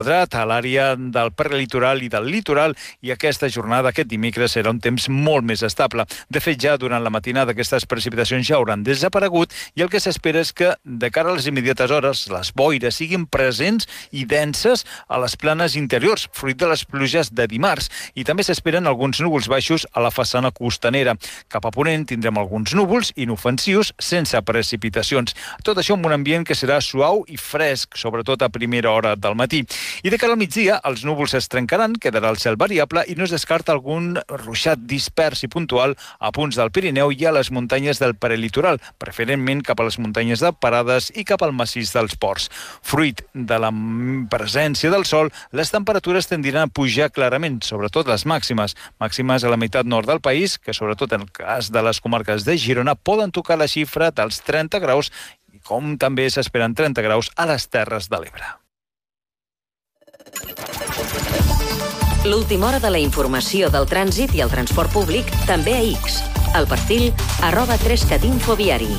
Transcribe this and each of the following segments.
a l'àrea del prelitoral i del litoral, i aquesta jornada, aquest dimecres, serà un temps molt més estable. De fet, ja durant la matinada aquestes precipitacions ja hauran desaparegut i el que s'espera és que de cara a les immediates hores les boires siguin presents i denses a les planes interiors, fruit de les pluges de dimarts, i també s'esperen alguns núvols baixos a la façana costanera. Cap a ponent tindrem alguns núvols inofensius sense precipitacions. Tot això amb un ambient que serà suau i fresc, sobretot a primera hora del matí. I de cara al migdia, els núvols es trencaran, quedarà el cel variable i no es descarta algun ruixat dispers i puntual a punts del Pirineu i a les muntanyes del prelitoral, preferentment cap a les muntanyes de Parades i cap al massís dels Ports. Fruit de la presència del sol, les temperatures tendiran a pujar clarament, sobretot les màximes a la meitat nord del país, que sobretot en el cas de les comarques de Girona poden tocar la xifra dels 30 graus, i com també s'esperen 30 graus a les Terres de l'Ebre. L'última hora de la informació del trànsit i el transport públic també a X. El perfil @3catinfoviari.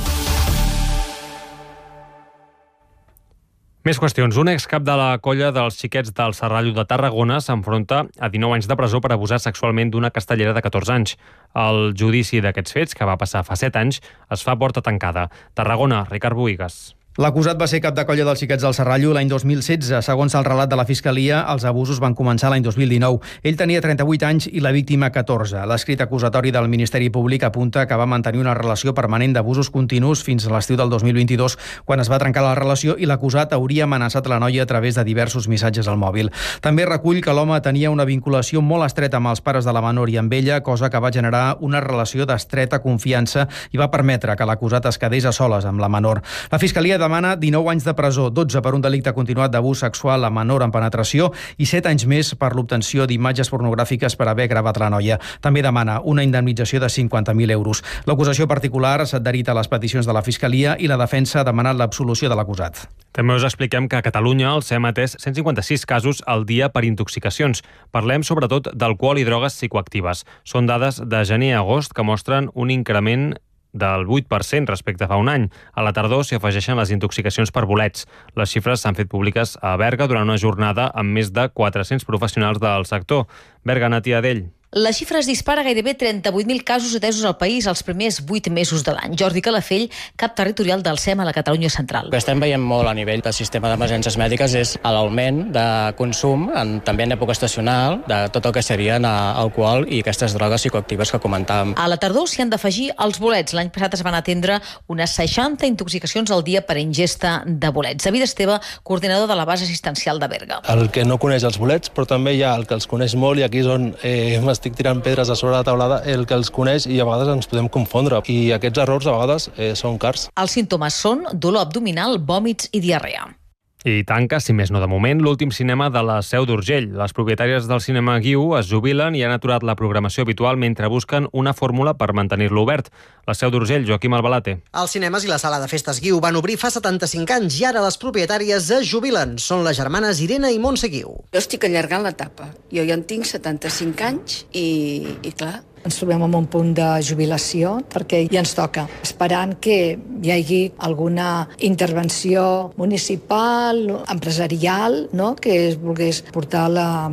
Més qüestions. Un excap de la colla dels xiquets del Serrallo de Tarragona s'enfronta a 19 anys de presó per abusar sexualment d'una castellera de 14 anys. El judici d'aquests fets, que va passar fa 7 anys, es fa a porta tancada. Tarragona, Ricard Bohigas. L'acusat va ser cap de colla dels xiquets del Serrallo l'any 2016. Segons el relat de la Fiscalia, els abusos van començar l'any 2019. Ell tenia 38 anys i la víctima 14. L'escrit acusatori del Ministeri Públic apunta que va mantenir una relació permanent d'abusos continus fins a l'estiu del 2022, quan es va trencar la relació i l'acusat hauria amenaçat la noia a través de diversos missatges al mòbil. També recull que l'home tenia una vinculació molt estreta amb els pares de la menor i amb ella, cosa que va generar una relació d'estreta confiança i va permetre que l'acusat es quedés a soles amb la menor. La Fiscalia demana 19 anys de presó, 12 per un delicte continuat d'abús sexual a menor en penetració i 7 anys més per l'obtenció d'imatges pornogràfiques per haver gravat la noia. També demana una indemnització de 50.000 euros. L'acusació particular s'adherita a les peticions de la Fiscalia i la defensa ha demanat l'absolució de l'acusat. També us expliquem que a Catalunya el SEM ha atès 156 casos al dia per intoxicacions. Parlem sobretot d'alcohol i drogues psicoactives. Són dades de gener a agost que mostren un increment del 8% respecte a fa un any. A la tardor s'hi afegeixen les intoxicacions per bolets. Les xifres s'han fet públiques a Berga durant una jornada amb més de 400 professionals del sector. Berga, Natia Adell. La xifra es dispara a gairebé 38.000 casos atesos al país els primers 8 mesos de l'any. Jordi Calafell, cap territorial del SEM a la Catalunya Central. El que estem veient molt a nivell del sistema d'emergències mèdiques és l'augment de consum, també en època estacional, de tot el que serien alcohol i aquestes drogues psicoactives que comentàvem. A la tardor s'hi han d'afegir els bolets. L'any passat es van atendre unes 60 intoxicacions al dia per ingesta de bolets. David Esteve, coordinador de la base assistencial de Berga. El que no coneix els bolets, però també hi ha el que els coneix molt, i aquí és on estic tirant pedres a sobre la taulada, el que els coneix, i a vegades ens podem confondre. I aquests errors a vegades són cars. Els símptomes són dolor abdominal, vòmits i diarrea. I tanca, si més no de moment, l'últim cinema de la Seu d'Urgell. Les propietàries del cinema Guiu es jubilen i han aturat la programació habitual mentre busquen una fórmula per mantenir-lo obert. La Seu d'Urgell, Joaquim Albalate. Els cinemes i la sala de festes Guiu van obrir fa 75 anys i ara les propietàries es jubilen. Són les germanes Irene i Montse Guiu. Jo estic allargant l'etapa. Jo ja en tinc 75 anys i clar, ens trobem en un punt de jubilació perquè ja ens toca, esperant que hi hagi alguna intervenció municipal, empresarial, no? Que es volgués portar la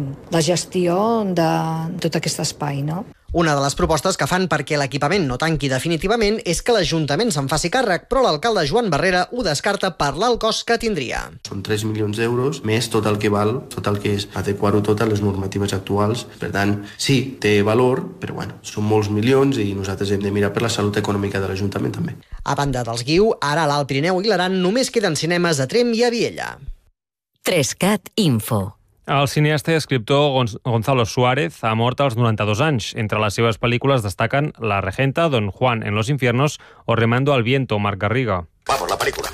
gestió de tot aquest espai, no? Una de les propostes que fan perquè l'equipament no tanqui definitivament és que l'Ajuntament se'n faci càrrec, però l'alcalde Joan Barrera ho descarta per l'alt cost que tindria. Són 3 milions d'euros, més tot el que val, tot el que és adequar-ho tot a les normatives actuals. Per tant, sí, té valor, però bueno, són molts milions i nosaltres hem de mirar per la salut econòmica de l'Ajuntament també. A banda dels Guiu, ara a l'Alt Pirineu i l'Aran només queden cinemes a Tremp i a Viella. 3cat Info. El cineasta i escriptor Gonzalo Suárez ha mort als 92 anys. Entre les seves pel·lícules destaquen La Regenta, Don Juan en los infiernos o Remando al viento, Marc Garriga. Vamos, la pel·lícula.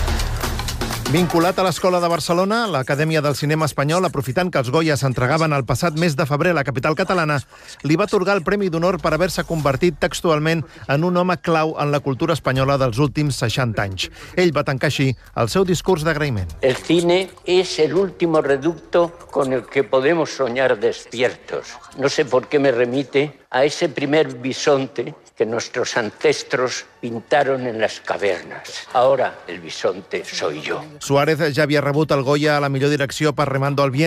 Vinculat a l'Escola de Barcelona, l'Acadèmia del Cinema Espanyol, aprofitant que els Goya s'entregaven el passat mes de febrer a la capital catalana, li va atorgar el Premi d'Honor per haver-se convertit textualment en un home clau en la cultura espanyola dels últims 60 anys. Ell va tancar així el seu discurs d'agraïment. El cine es el último reducto con el que podemos soñar despiertos. No sé por qué me remite a ese primer bisonte que nuestros ancestros pintaron en las cavernas. Ahora el bisonte soy yo. Suárez ja havia rebut el Goya a la millor direcció per Remando al Viento,